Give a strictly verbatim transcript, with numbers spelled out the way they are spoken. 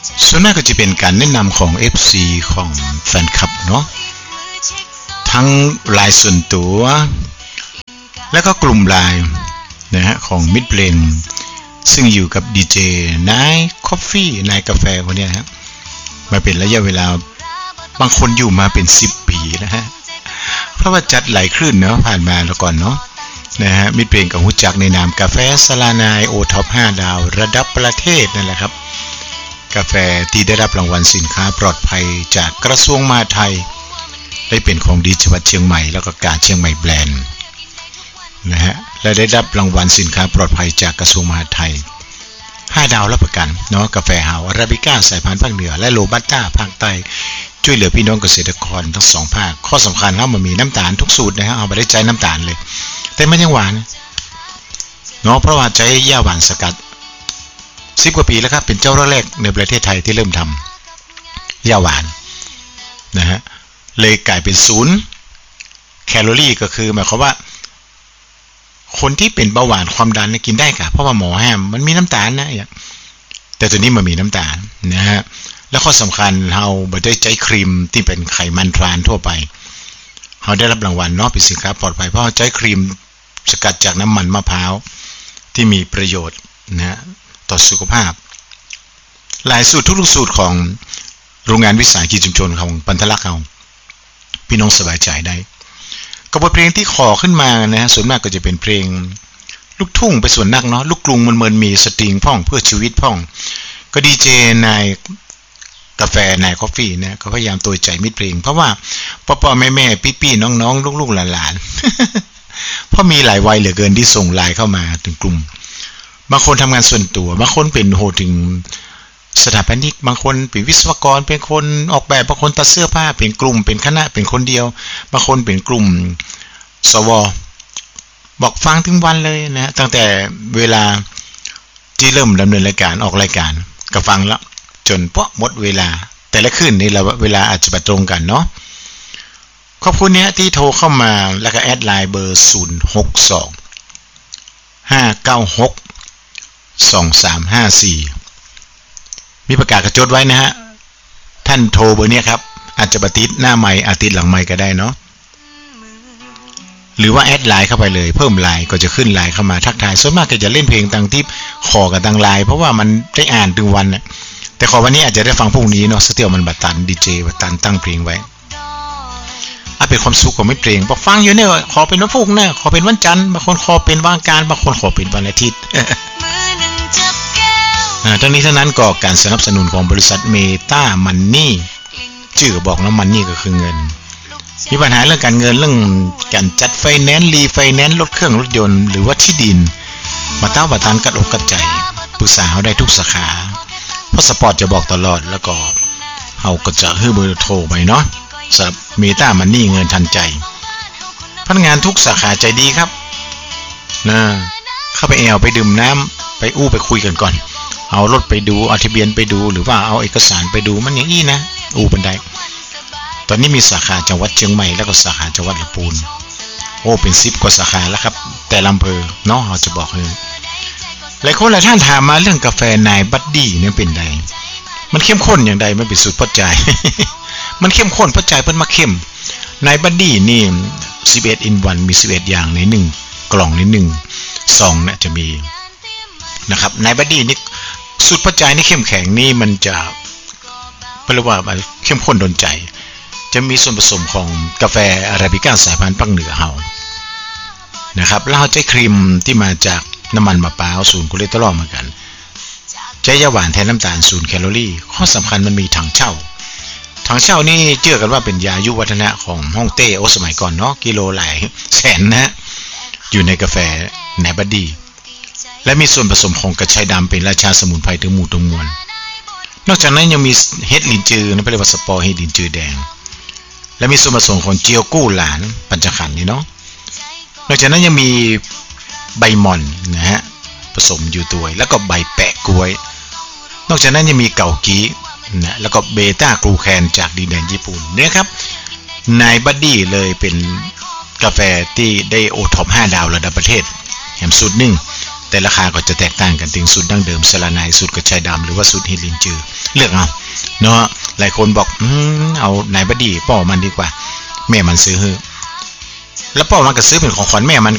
ส่วนมากก็จะเป็นการแนะนำของ เอฟ ซี ของแฟนคลับเนาะทั้งไลน์ส่วนตัวแล้วก็กลุ่มไลน์นะฮะของมิตรเพลงซึ่งอยู่กับดีเจนายคอฟฟี่นายกาแฟคนนี้ฮะมาเป็นระยะเวลาบางคนอยู่มาเป็นสิบปีนะฮะเพราะว่าจัดหลายคลื่นเนาะผ่านมาแล้วก่อนเนาะนะฮะมิตรเพลงกับฮู้จักในนามกาแฟสลานายโอท็อปห้าดาวระดับประเทศนั่นแหละครับกาแฟที่ได้รับรางวัลสินค้าปลอดภัยจากกระทรวงมหาดไทยได้เป็นของดีจังหวัดเชียงใหม่แล้วก็การเชียงใหม่แบรนด์นะฮะและได้รับรางวัลสินค้าปลอดภัยจากกระทรวงมหาดไทยห้าดาวรับประกันเนาะกาแฟเฮาอาราบิก้าสายพันธุ์ภาคเหนือและโรบัสต้าภาคใต้ช่วยเหลือพี่น้องเกษตรกรทั้งสองภาคข้อสำคัญเฮามันมีน้ำตาลทุกสูตรนะฮะเอาไปได้ใจน้ำตาลเลยแต่มันยังหวานเนาะเพราะว่าใช้ย่าหวานสกัดสิบกว่าปีแล้วครับเป็นเจ้าแรกในประเทศไทยที่เริ่มทำย่าหวานนะฮะเลยกลายเป็นศูนย์แคลอรี่ก็คือหมายความว่าคนที่เป็นเบาหวานความดันเนี่ยกินได้ค่ะเพราะว่าหมอห้ามมันมีน้ำตาลนะแต่ตัวนี้มันมีน้ำตาลนะฮะแล้วข้อสำคัญเราไม่ได้ใช้ครีมที่เป็นไขมันทรานทั่วไปเราได้รับรางวัลเนาะเป็นสินค้าปลอดภัยเพราะใช้ครีมสกัดจากน้ำมันมะพร้าวที่มีประโยชน์นะต่อสุขภาพหลายสูตรทุกๆสูตรของโรงงานวิสาหกิจชุมชนของปันทลักษณ์เราพี่น้องสบายใจได้กับบทเพลงที่ขอขึ้นมานะฮะส่วนมากก็จะเป็นเพลงลูกทุ่งไปส่วนนักเนาะลูกกรุงมันเหมือนมีสตริงพ่องเพื่อชีวิตพ่องก็ดีเจนายกาแฟนายคอฟฟี่นะเขาพยายามตัวใจมิตรเพลงเพราะว่าพ่อพ่อแม่แม่พี่พี่น้องน้องลูกลูกหลานๆเพราะมีหลายวัยเหลือเกินที่ส่งไลน์เข้ามาถึงกลุ่มบางคนทำงานส่วนตัวบางคนเป็นโหถึงสถาปนิกบางคนเป็นวิศวกรเป็นคนออกแบบบางคนตัดเสื้อผ้าเป็นกลุ่มเป็นคณะเป็นคนเดียวบางคนเป็นกลุ่มสวบอกฟังถึงวันเลยนะตั้งแต่เวลาที่เริ่มดำเนินรายการออกรายการก็ฟังแล้วจนเพราะหมดเวลาแต่ละคืนนี่เราเวลาอาจจะไปตรงกันเนาะขอบคุณเนี้ยที่โทรเข้ามาแล้วก็แอดไลน์เบอร์ศูนย์ หก สอง ห้า เก้า หก สอง สาม ห้า สี่มีประกาศกระจดไว้นะฮะท่านโทรเบอร์นี้ครับอาจจะประติดหน้าไมค์อาทิตย์หลังไมค์ก็ได้เนาะหรือว่าแอดไลน์เข้าไปเลยเพิ่มไลน์ก็จะขึ้นไลน์เข้ามาทักทายส่วนมากก็จะเล่นเพลงต่างที่ขอกับทางไลน์เพราะว่ามันได้อ่านถึงวันน่ะแต่ขอวันนี้อาจจะได้ฟังพรุ่งนี้เนาะสเตียวมันบัดตันดีเจบัดตันตั้งเพลงไว้อ่ะเป็นความสุขของมิตรเพลงบอกฟังอยู่เนี่ยขอเป็นวันพุธนะขอเป็นวันจันทร์บางคนขอเป็นวันอังคารบางคนขอเป็นวันอาทิตย์ทั้งนี้ทั้งนั้นก็การสนับสนุนของบริษัทเมตามันนี่ชื่อบอกแล้วมันนี่ก็คือเงินมีปัญหาเรื่องการเงินเรื่องการจัดไฟแนนซ์รีไฟแนนซ์รถเครื่องรถยนต์หรือว่าที่ดินมาเต้าประทานกัดอกกัดใจปรึกษาเขาได้ทุกสาขาเพราะสปอร์ตจะบอกตลอดแล้วก็เขาก็จะให้เบอร์โทรไปเนาะสำหรับเมตามันนี่เงินทันใจพนักงานทุกสาขาใจดีครับนะเข้าไปแอลไปดื่มน้ำไปอู้ไปคุยกันก่อนเอารถไปดูเอาทะเบียนไปดูหรือว่าเอาเอกสารไปดูมันอย่างนี้นะอูบันไดตอนนี้มีสาขาจังหวัดเชียงใหม่แล้วก็สาขาจังหวัดลำพูนโอ้เป็นสิบกว่าสาขาแล้วครับแต่ลำเพอเนาะเราจะบอกเลยหลายคนหลายท่านถามมาเรื่องกาแฟนายบัดดี้เนี่ยเป็นไงมันเข้มข้นอย่างไรมันเป็นสูตรปัจจัย มันเข้มข้นปัจจัยเพิ่นมาเข้มนายบัดดี้นี่สิบเอ็ด in วันมีสิบเอ็ดอย่างในหนึ่งกล่องในหนึ่งซองเนี่ยจะมีนะครับนายบัดดี้นี่สูตรปัจจัยนี่เข้มแข็งนี่มันจะเรียกว่าเข้มข้นโดนใจจะมีส่วนผสมของกาแฟอาราบิก้าสายพันธุ์ภาคเหนือเฮานะครับแล้วเราใช้ครีมที่มาจากน้ำมันมะพร้าวศูนย์คอเลสเตอรอลเหมือนกันใช้ยาหวานแทนน้ำตาลศูนย์แคลอรี่ข้อสำคัญมันมีถังเช่าถังเช่านี่เชื่อกันว่าเป็นยายุวัฒนะของฮ่องเต้โอสมัยก่อนเนาะกิโลหลายแสนนะอยู่ในกาแฟนายบัดดี้และมีส่วนผสมของกระชายดำเป็นราชาสมุนไพรถึงหมู่ถึงมวลนอกจากนั้นยังมีเห็ดลินจือนั่นเรียกว่าสปอร์เห็ดลินจือแดงและมีส่วนผสมของเจียวกู้หลานปัญจขันธ์นี่เนาะนอกจากนั้นยังมีใบหม่อนนะฮะผสมอยู่ด้วยแล้วก็ใบแปะกล้วยนอกจากนั้นยังมีเกากีนะแล้วก็เบต้ากลูแคนจากดินแดนญี่ปุ่นเนี่ยครับนายบัดดี้เลยเป็นกาแฟที่ได้โอท็อปห้าดาวระดับประเทศแถมสูตรหนึ่งแต่ราคาก็จะแตกต่างกันถึงสูตรดั้งเดิมสลาไนสูตรกระชายดำหรือว่าสูตรเฮลินจือเลือกเอาเนาะหลายคนบอกอืมเอาไหนบดีป่อมันดีกว่าแม่มันซื้อฮือแล้วป่อมันก็ซื้อเป็นของขวัญแม่มัน